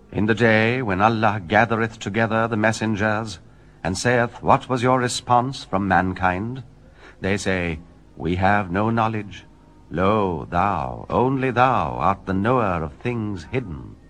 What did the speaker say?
In the day when Allah gathereth together the messengers, and saith, What was your response from mankind? They say, We have no knowledge. Lo, thou, only thou, art the knower of things hidden.